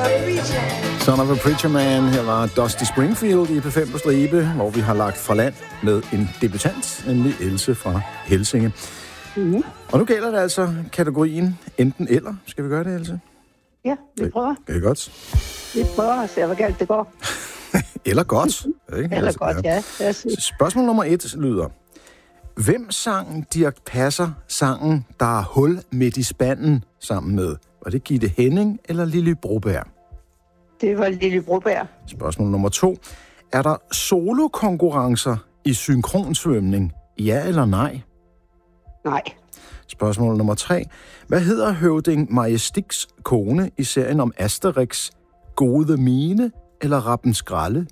Son of a Preacher Man. Her var Dusty Springfield i P5 på stribe, hvor vi har lagt fra land med en debutant, nemlig Else fra Helsinge. Mm-hmm. Og nu gælder det altså kategorien enten eller. Skal vi gøre det, Else? Ja, vi prøver. Det er godt. Vi prøver at se, hvor galt det går. Eller godt. Ikke? Eller godt, ja. Spørgsmål nummer 1 lyder: hvem sang Dirch Passer sangen "Der er hul midt i spanden" sammen med? Var det Gitte Henning eller Lily Broberg? Det var Lily Broberg. Spørgsmål nummer 2. Er der solokonkurrencer i synkronsvømning? Ja eller nej? Nej. Spørgsmål nummer 3. Hvad hedder høvding Majestiks kone i serien om Asterix? Gode Mine eller Rappen Skralde?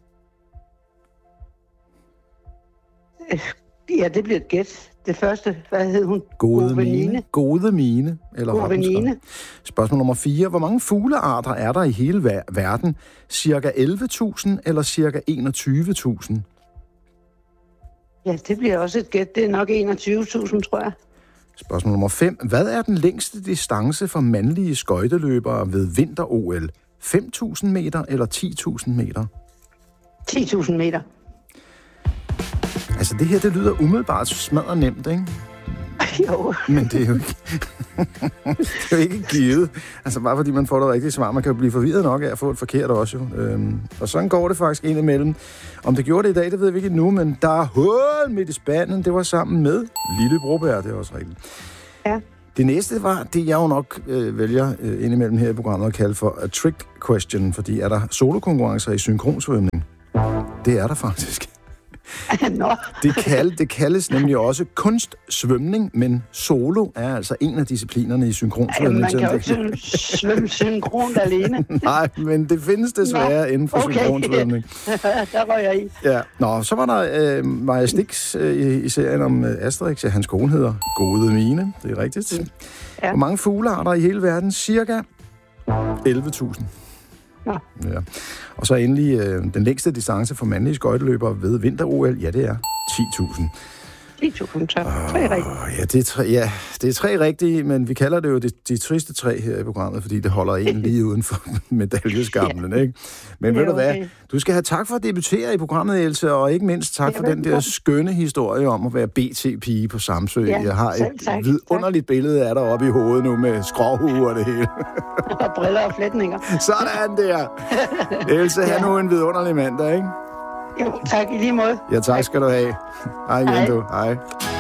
Ja, det bliver et gæt. Det første, hvad hed hun? Gode Mine. Gode Mine eller Rappen Skralde. Spørgsmål nummer 4. Hvor mange fuglearter er der i hele verden? Cirka 11.000 eller cirka 21.000? Ja, det bliver også et gæt. Det er nok 21.000, tror jeg. Spørgsmål nummer 5. Hvad er den længste distance for mandlige skøjteløbere ved vinter-OL? 5.000 meter eller 10.000 meter? 10.000 meter. Altså, det her, det lyder umiddelbart smadret nemt, ikke? Jo. Men det er jo ikke, det er jo ikke givet. Altså, bare fordi man får det rigtige svar. Man kan jo blive forvirret nok af at få et forkert også, jo. Og sådan går det faktisk indimellem. Om det gjorde det i dag, det ved vi ikke nu, men der er hul midt i spanden. Det var sammen med Lille Broberg, det er også rigtigt. Ja. Det næste var det, jeg jo nok vælger indimellem her i programmet at kalde for a trick question, fordi er der solokonkurrencer i synkronsvømning? Det er der faktisk. Nå. Det kaldes nemlig også kunstsvømning, men solo er altså en af disciplinerne i synkronsvømning. Man kan jo ikke svømme synkront alene. Nej, men det findes desværre inden for synkronsvømning. Der var jeg i. Ja. Nå, så var der Maja Stix i serien om Asterix. Ja, hans kone hedder Gode Mine. Det er rigtigt. Ja. Hvor mange fuglearter i hele verden? Cirka 11.000. Ja. Ja. Og så endelig den længste distance for mandlige skøjteløbere ved vinter-OL, ja, det er 10.000. 10.000, så 3 rigtige. Ja, det er 3 rigtige, men vi kalder det jo de triste 3 her i programmet, fordi det holder en lige uden for medaljeskamlen, ikke? Men ved du hvad, du skal have tak for at debutere i programmet, Else, og ikke mindst tak for den der skønne historie om at være BT-pige på Samsø. Ja, jeg har et vidunderligt billede af dig oppe i hovedet nu med skråhue og det hele. Og briller og flætninger. Sådan der. Else, have nu en vidunderlig mandag, ikke? Jo, tak i lige måde. Ja, tak skal du have. Hej igen, du. Hej.